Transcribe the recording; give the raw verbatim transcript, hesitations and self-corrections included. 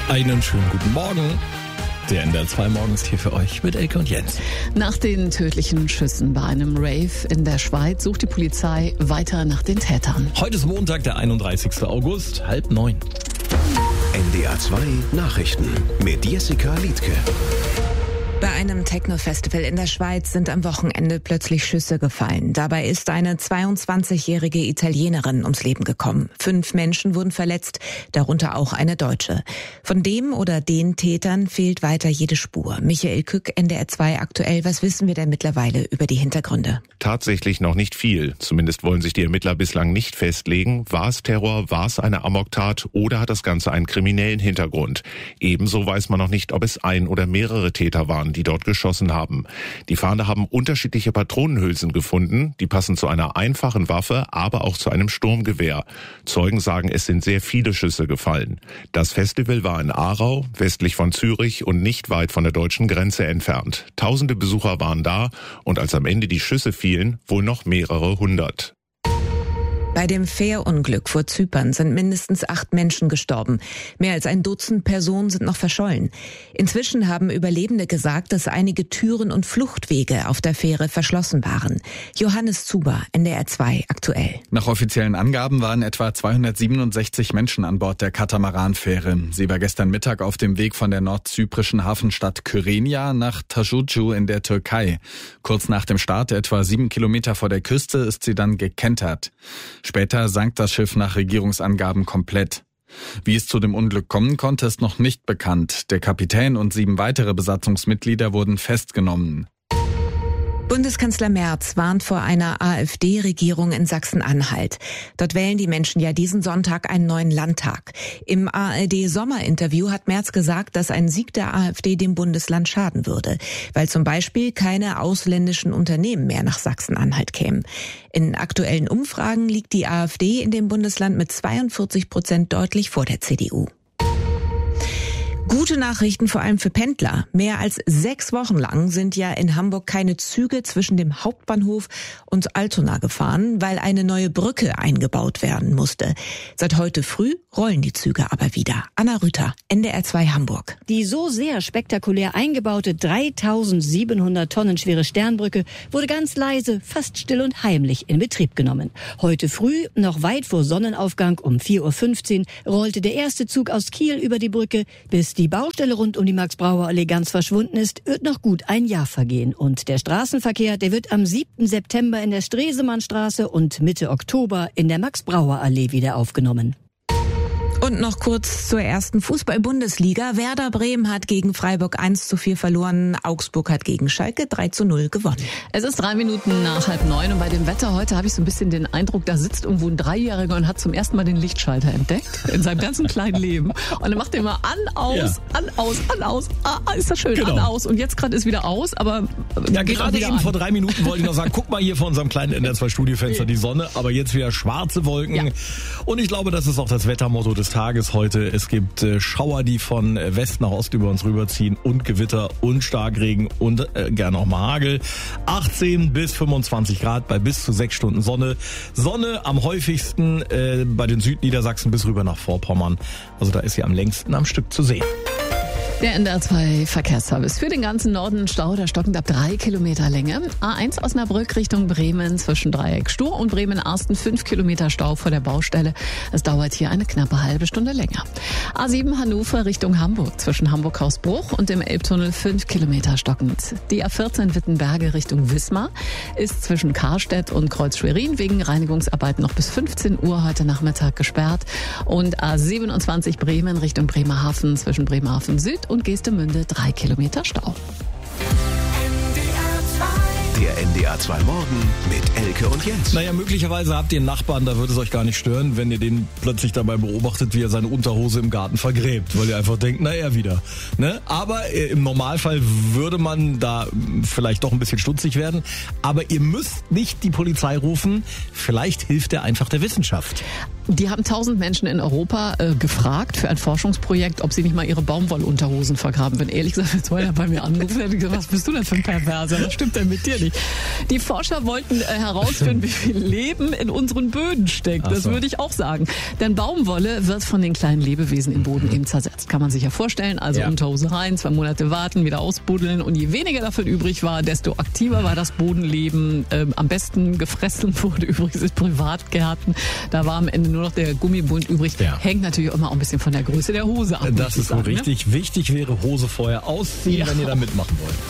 Einen schönen guten Morgen. Der N D R zwei morgens hier für euch mit Elke und Jens. Nach den tödlichen Schüssen bei einem Rave in der Schweiz sucht die Polizei weiter nach den Tätern. Heute ist Montag, der einunddreißigster August, halb neun. N D R zwei Nachrichten mit Jessica Liedtke. Bei einem Techno-Festival in der Schweiz sind am Wochenende plötzlich Schüsse gefallen. Dabei ist eine zweiundzwanzigjährige Italienerin ums Leben gekommen. Fünf Menschen wurden verletzt, darunter auch eine Deutsche. Von dem oder den Tätern fehlt weiter jede Spur. Michael Kück, N D R zwei aktuell. Was wissen wir denn mittlerweile über die Hintergründe? Tatsächlich noch nicht viel. Zumindest wollen sich die Ermittler bislang nicht festlegen. War es Terror, war es eine Amoktat oder hat das Ganze einen kriminellen Hintergrund? Ebenso weiß man noch nicht, ob es ein oder mehrere Täter waren, die dort geschossen haben. Die Fahnder haben unterschiedliche Patronenhülsen gefunden, die passen zu einer einfachen Waffe, aber auch zu einem Sturmgewehr. Zeugen sagen, es sind sehr viele Schüsse gefallen. Das Festival war in Aarau, westlich von Zürich und nicht weit von der deutschen Grenze entfernt. Tausende Besucher waren da und als am Ende die Schüsse fielen, wohl noch mehrere hundert. Bei dem Fährunglück vor Zypern sind mindestens acht Menschen gestorben. Mehr als ein Dutzend Personen sind noch verschollen. Inzwischen haben Überlebende gesagt, dass einige Türen und Fluchtwege auf der Fähre verschlossen waren. Johannes Zuber, N D R zwei aktuell. Nach offiziellen Angaben waren etwa zweihundertsiebenundsechzig Menschen an Bord der Katamaranfähre. Sie war gestern Mittag auf dem Weg von der nordzyprischen Hafenstadt Kyrenia nach Tajucu in der Türkei. Kurz nach dem Start, etwa sieben Kilometer vor der Küste, ist sie dann gekentert. Später sank das Schiff nach Regierungsangaben komplett. Wie es zu dem Unglück kommen konnte, ist noch nicht bekannt. Der Kapitän und sieben weitere Besatzungsmitglieder wurden festgenommen. Bundeskanzler Merz warnt vor einer AfD-Regierung in Sachsen-Anhalt. Dort wählen die Menschen ja diesen Sonntag einen neuen Landtag. Im A R D-Sommerinterview hat Merz gesagt, dass ein Sieg der AfD dem Bundesland schaden würde, weil zum Beispiel keine ausländischen Unternehmen mehr nach Sachsen-Anhalt kämen. In aktuellen Umfragen liegt die AfD in dem Bundesland mit zweiundvierzig Prozent deutlich vor der C D U. Gute Nachrichten vor allem für Pendler. Mehr als sechs Wochen lang sind ja in Hamburg keine Züge zwischen dem Hauptbahnhof und Altona gefahren, weil eine neue Brücke eingebaut werden musste. Seit heute früh rollen die Züge aber wieder. Anna Rüther, N D R zwei Hamburg. Die so sehr spektakulär eingebaute dreitausendsiebenhundert Tonnen schwere Sternbrücke wurde ganz leise, fast still und heimlich in Betrieb genommen. Heute früh, noch weit vor Sonnenaufgang um vier Uhr fünfzehn, rollte der erste Zug aus Kiel über die Brücke. Bis die Baustelle rund um die Max-Brauer-Allee ganz verschwunden ist, wird noch gut ein Jahr vergehen. Und der Straßenverkehr, der wird am siebten September in der Stresemannstraße und Mitte Oktober in der Max-Brauer-Allee wieder aufgenommen. Und noch kurz zur ersten Fußball-Bundesliga. Werder Bremen hat gegen Freiburg eins zu vier verloren. Augsburg hat gegen Schalke drei zu null gewonnen. Es ist drei Minuten nach halb neun und bei dem Wetter heute habe ich so ein bisschen den Eindruck, da sitzt irgendwo ein Dreijähriger und hat zum ersten Mal den Lichtschalter entdeckt in seinem ganzen kleinen Leben. Und er macht immer an, aus, ja. an, aus, an, aus. Ah, ist das schön, genau. An, aus. Und jetzt gerade ist wieder aus, aber ja, gerade eben an. Vor drei Minuten wollte ich noch sagen, guck mal hier vor unserem kleinen N D R zwei Studiofenster die Sonne, aber jetzt wieder schwarze Wolken. Ja. Und ich glaube, das ist auch das Wettermotto des Tages heute. Es gibt äh, Schauer, die von West nach Ost über uns rüberziehen und Gewitter und Starkregen und äh, gerne auch mal Hagel. achtzehn bis fünfundzwanzig Grad bei bis zu sechs Stunden Sonne. Sonne am häufigsten äh, bei den Südniedersachsen bis rüber nach Vorpommern. Also da ist sie am längsten am Stück zu sehen. Der N D R zwei Verkehrsservice für den ganzen Norden Stau, der stockend ab drei Kilometer Länge. A eins Osnabrück Richtung Bremen zwischen Dreieck Stur und Bremen-Arsten fünf Kilometer Stau vor der Baustelle. Es dauert hier eine knappe halbe Stunde länger. A sieben Hannover Richtung Hamburg zwischen Hamburg-Hausbruch und dem Elbtunnel fünf Kilometer stockend. Die A vierzehn Wittenberge Richtung Wismar ist zwischen Karstedt und Kreuz-Schwerin wegen Reinigungsarbeiten noch bis fünfzehn Uhr heute Nachmittag gesperrt. Und A siebenundzwanzig Bremen Richtung Bremerhaven zwischen Bremerhaven Süd und Geestemünde drei Kilometer Stau. Der N D R zwei Morgen mit Elke und Jens. Naja, möglicherweise habt ihr einen Nachbarn, da würde es euch gar nicht stören, wenn ihr den plötzlich dabei beobachtet, wie er seine Unterhose im Garten vergräbt, weil ihr einfach denkt, na er wieder. Ne? Aber äh, im Normalfall würde man da vielleicht doch ein bisschen stutzig werden. Aber ihr müsst nicht die Polizei rufen, vielleicht hilft er einfach der Wissenschaft. Die haben tausend Menschen in Europa äh, gefragt für ein Forschungsprojekt, ob sie nicht mal ihre Baumwollunterhosen vergraben. Wenn ehrlich gesagt, jetzt wollte er bei mir angerufen, hätte ich gesagt, was bist du denn für ein Perverser? Was stimmt denn mit dir nicht? Die Forscher wollten äh, herausfinden, wie viel Leben in unseren Böden steckt. Das so. würde ich auch sagen. Denn Baumwolle wird von den kleinen Lebewesen im Boden eben zersetzt. Kann man sich ja vorstellen. Also ja. Unterhose rein, zwei Monate warten, wieder ausbuddeln. Und je weniger davon übrig war, desto aktiver war das Bodenleben. Ähm, am besten gefressen wurde übrigens in Privatgärten. Da war am Ende nur noch der Gummibund übrig. Ja. Hängt natürlich immer auch ein bisschen von der Größe der Hose ab. Das ist so richtig. Ne? Wichtig wäre, Hose vorher ausziehen, ja. wenn ihr da mitmachen wollt.